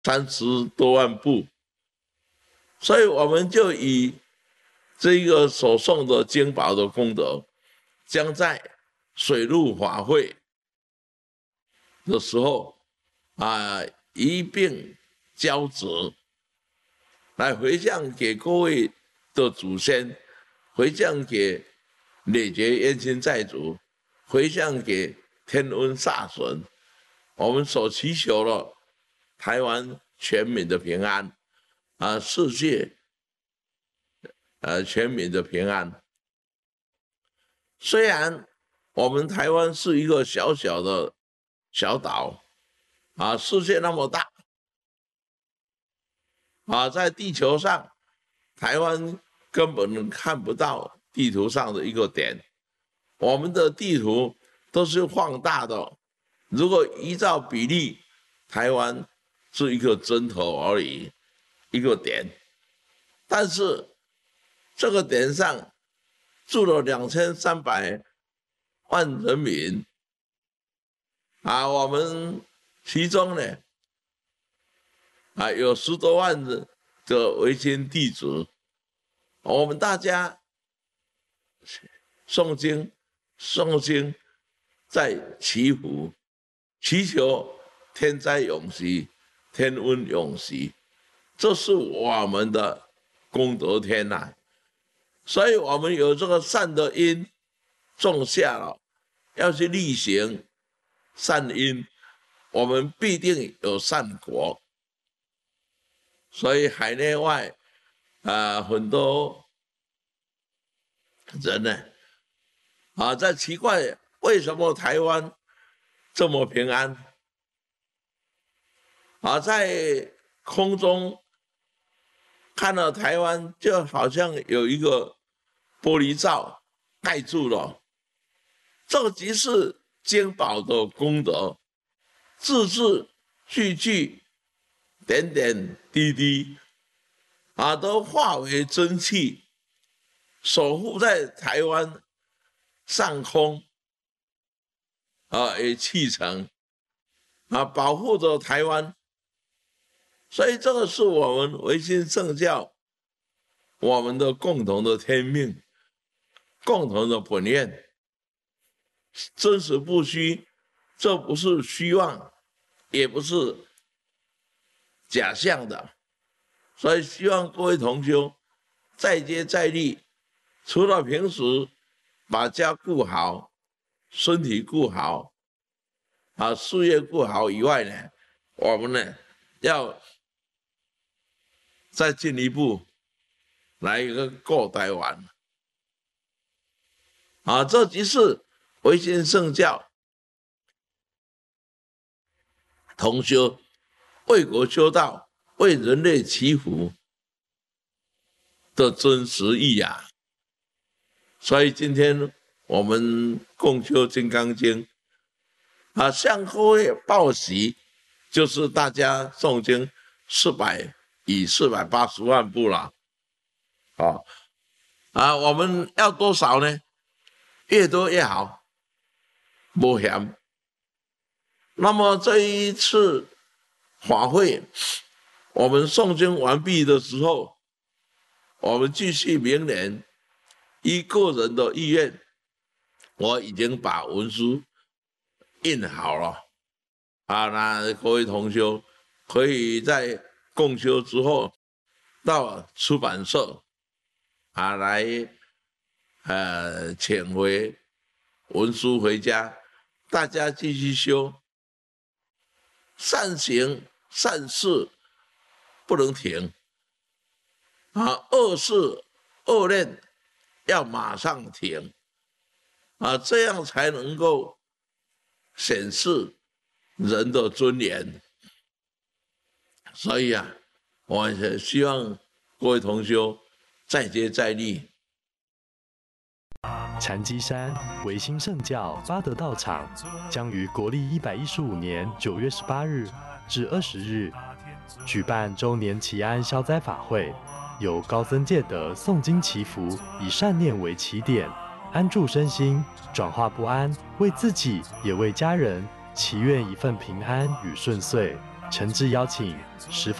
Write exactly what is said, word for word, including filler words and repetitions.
三十多万部，所以我们就以这个所诵的经宝的功德，将在水陆法会的时候啊一并交织，来回向给各位的祖先，回向给累劫冤亲债主，回向给天恩煞神。我们所祈求了台湾全民的平安，啊，世界呃全民的平安。虽然我们台湾是一个小小的小岛，啊，世界那么大，啊，在地球上，台湾根本看不到地图上的一个点，我们的地图都是放大的。如果依照比例，台湾是一个针头而已，一个点。但是这个点上住了两千三百万人民，啊，我们其中呢，啊，有十多万的的维新弟子，我们大家诵经，诵经，在祈福。祈求天灾永息，天瘟永息，这是我们的功德天呐、啊。所以我们有这个善的因种下了，要去力行善因，我们必定有善果。所以海内外啊、呃，很多人呢啊，在奇怪为什么台湾这么平安啊，在空中看到台湾，就好像有一个玻璃罩盖住了。这即是经宝的功德，字字句句、点点滴滴啊，都化为真气，守护在台湾上空。啊，也气成啊，保护着台湾，所以这个是我们维新圣教我们的共同的天命，共同的本愿，真实不虚，这不是虚妄，也不是假象的，所以希望各位同修再接再厉，除了平时把家顾好，身体顾好，啊，事业顾好以外呢，我们呢要再进一步来一个过台湾，啊，这即是维新圣教同修为国修道、为人类祈福的真实意啊！所以今天我们共修《金刚经》啊，向各位报喜，就是大家诵经四百以四百八十万部了，啊啊，我们要多少呢？越多越好，不嫌。那么这一次法会，我们诵经完毕的时候，我们继续明年，依个人的意愿，我已经把文书印好了，啊，那各位同修可以在共修之后到出版社啊来，呃，请回文书回家，大家继续修，善行善事不能停，啊，恶事恶念要马上停，啊，这样才能够显示人的尊严。所以啊，我也希望各位同修再接再厉。 禅机山维新圣教八德道场将于国历一百一十五年九月十八日至二十日举办周年祈安消灾法会，由高僧戒德诵经祈福，以善念为起点，安住身心，转化不安，为自己也为家人祈愿一份平安与顺遂。 诚挚邀请十方